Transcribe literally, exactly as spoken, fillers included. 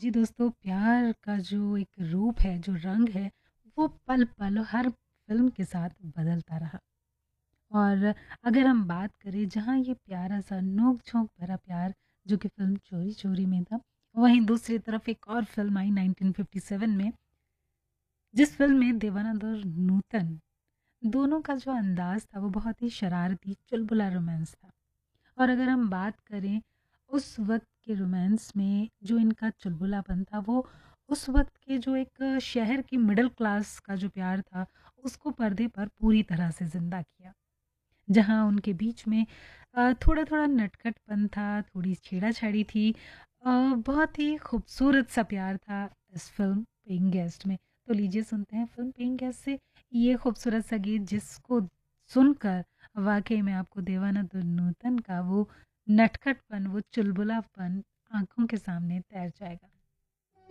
जी दोस्तों, प्यार का जो एक रूप है, जो रंग है, वो पल-पल हर फ़िल्म के साथ बदलता रहा। और अगर हम बात करें जहाँ ये प्यारा-सा नोक-झोंक भरा प्यार जो कि फ़िल्म चोरी-चोरी में था, वहीं दूसरी तरफ एक और film I nineteen fifty seven में, जिस फ़िल्म में देवानंद और नूतन दोनों का जो अंदाज़ था वो बहुत ही शरारती, चुलबुला रोमांस था। और अगर हम बात करें उस वक़्त के रोमांस में जो इनका चुलबुलापन था, वो उस वक़्त के जो एक शहर की मिडल क्लास का जो प्यार था, उसको पर्दे पर पूरी तरह से ज़िंदा किया। जहाँ उनके बीच में अ, थोड़ा-थोड़ा नटखटपन था, थोड़ी छेड़ा-छाड़ी थी। अ, बहुत ही खूबसूरत सा प्यार था इस फ़िल्म पेइंग गेस्ट में। तो लीजिए सुनते हैं फ़िल्म पेइंग गेस्ट से ये खूबसूरत सा गीत जिसको सुनकर वाक़ई में आपको देवानंद और नूतन का वो नटखटपन, वो चुलबुलापन आँखों के सामने तैर जाएगा।